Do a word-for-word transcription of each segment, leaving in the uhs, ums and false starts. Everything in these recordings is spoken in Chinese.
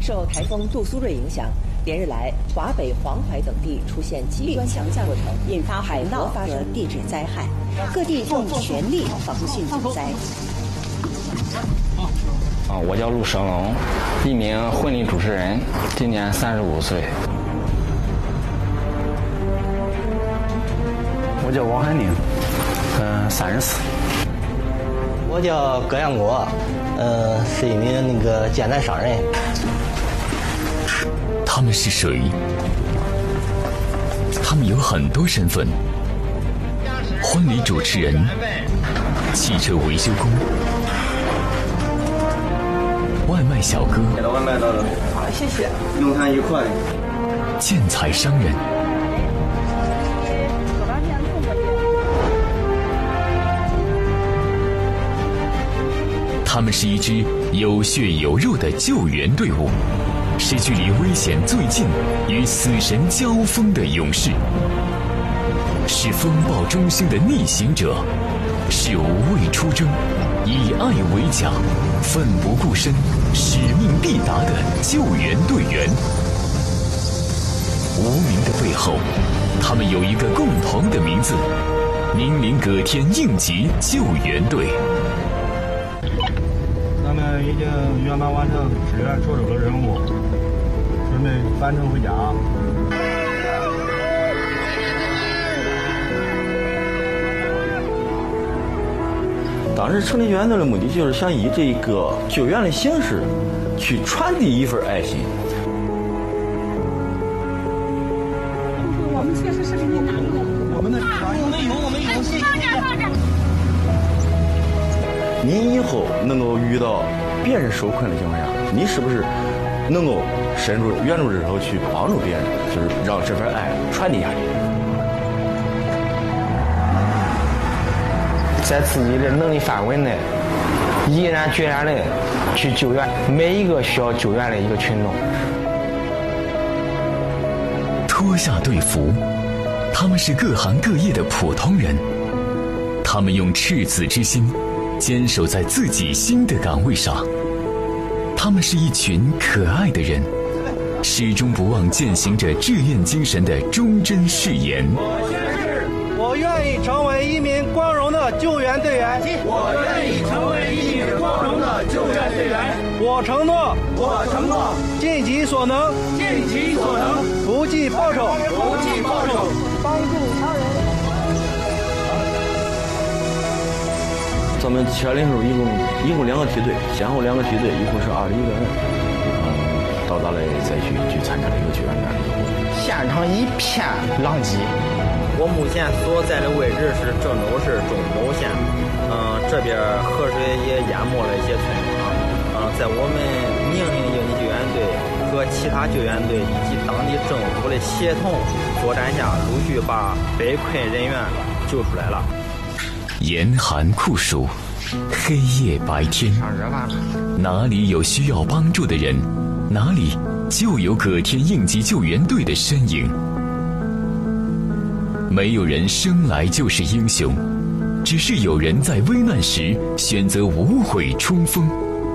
受台风杜苏芮影响，连日来华北、黄淮等地出现极端强降过程，引发海啸和地质灾害，各地正全力防汛救灾。 啊，我叫陆生龙，一名婚礼主持人，今年三十五岁。 我叫王海宁，嗯，三十四。 我叫葛阳国，呃，是一名那个艰难商人。 他们是谁？他们有很多身份：婚礼主持人、汽车维修工、外卖小哥。 给到外卖到了，好，谢谢。用餐愉快。 建材商人。他们是一支有血有肉的救援队伍，是距离危险最近、与死神交锋的勇士，是风暴中心的逆行者，是无畏出征、以爱为甲、奋不顾身、使命必达的救援队员。无名的背后，他们有一个共同的名字——宁陵葛天应急救援队。 咱们已经圆满完成支援涿州的任务，准备返程回家。 当时成立救援队的目的，就是想以这个救援的形式，去传递一份爱心。 我们确实是给你拿的。 我们的我们有，我们有。放这放这。 您以后能够遇到别人受困的情况下，你是不是能够伸出援助之手去帮助别人，就是让这份爱传递下去？ 在自己的能力范围内，毅然决然的去救援每一个需要救援的一个群众。 脱下队服，他们是各行各业的普通人，他们用赤子之心坚守在自己新的岗位上。他们是一群可爱的人，始终不忘践行着志愿精神的忠贞誓言。 我宣誓，我愿意成为一名光荣的救援队员。 我愿意成为一名光荣的救援队员。 我承诺， 我承诺， 尽己所能， 尽己所能， 不计报酬， 不计报酬， 帮助他人。 咱们七二零时候一共一共两个梯队，先后两个梯队，一共是二十一个人，嗯，到达了灾区去参加了一个救援战的一个活动。 现场一片狼藉。 我目前所在的位置是郑州市中牟县，嗯、呃，这边河水也淹没了一些村庄，嗯、呃，在我们宁陵应急救援队和其他救援队以及当地政府的协同作战下，陆续把被困人员救出来了。 严寒酷暑，黑夜白天，哪里有需要帮助的人，哪里就有葛天应急救援队的身影。没有人生来就是英雄，只是有人在危难时选择无悔冲锋。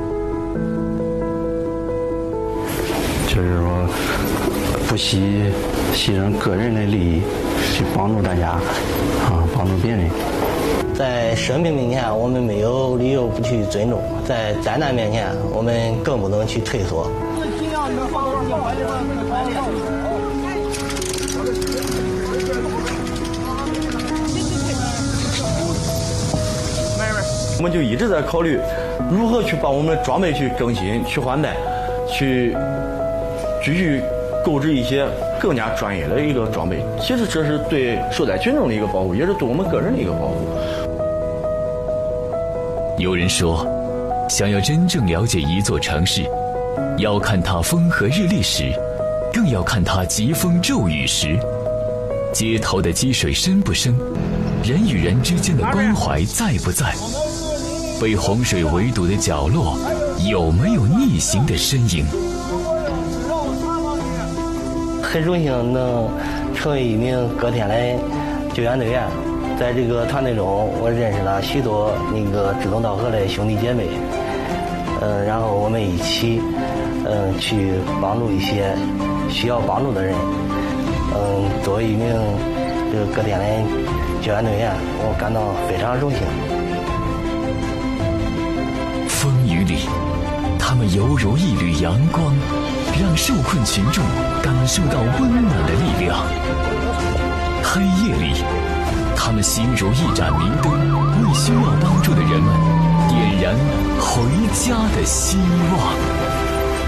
就是说，不惜牺牲个人的利益去帮助大家，啊，帮助别人。 在生命面前，我们没有理由不去尊重；在灾难面前，我们更不能去退缩。 我们就一直在考虑如何去把我们的装备去更新、去换代，去继续购置一些更加专业的一个装备。其实这是对受灾群众的一个保护，也是对我们个人的一个保护。 有人说，想要真正了解一座城市，要看它风和日丽时，更要看它疾风骤雨时。街头的积水深不深，人与人之间的关怀在不在，被洪水围堵的角落有没有逆行的身影。 很荣幸能成为一名葛天的救援队员，在这个团队中，我认识了许多那个志同道合的兄弟姐妹，呃，然后我们一起， 嗯，去帮助一些需要帮助的人。嗯，作为一名这个葛天的救援队员，我感到非常荣幸。 风雨里，他们犹如一缕阳光，让受困群众感受到温暖的力量。黑夜里，他们心如一盏明灯，为需要帮助的人们点燃回家的希望。